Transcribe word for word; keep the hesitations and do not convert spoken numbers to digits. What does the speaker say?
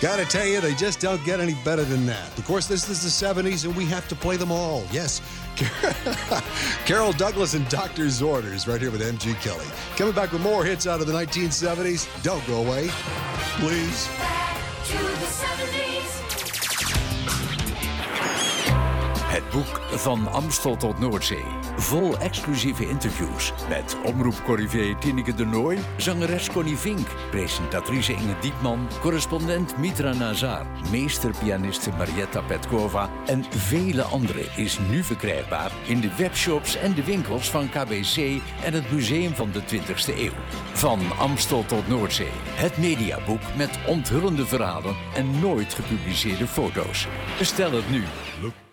Gotta tell you, they just don't get any better than that. Of course, this is the seventies, and we have to play them all. Yes. Carol Douglas and Doctor Zorders right here with M G Kelly. Coming back with more hits out of the nineteen seventies. Don't go away, please. Back to the seventies. Het boek Van Amstel tot Noordzee. Vol exclusieve interviews met omroepcorrivé Tineke de Nooy, zangeres Connie Vink, presentatrice Inge Diepman, correspondent Mitra Nazar, meesterpianiste Marietta Petkova en vele anderen is nu verkrijgbaar in de webshops en de winkels van K B C en het Museum van de twintigste eeuw. Van Amstel tot Noordzee. Het mediaboek met onthullende verhalen en nooit gepubliceerde foto's. Bestel het nu. Look